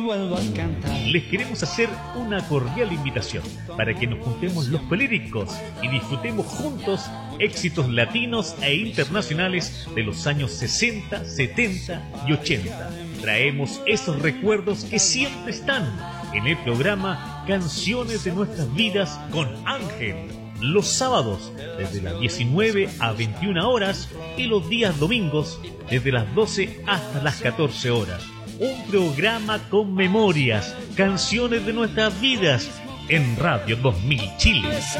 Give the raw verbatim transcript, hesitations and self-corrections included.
Les queremos hacer una cordial invitación para que nos juntemos los pelíricos y disfrutemos juntos éxitos latinos e internacionales de los años sesenta, setenta y ochenta. Traemos esos recuerdos que siempre están en el programa Canciones de Nuestras Vidas con Ángel. Los sábados desde las diecinueve a veintiuna horas y los días domingos desde las doce hasta las catorce horas. Un programa con memorias, canciones de nuestras vidas en Radio dos mil Chile.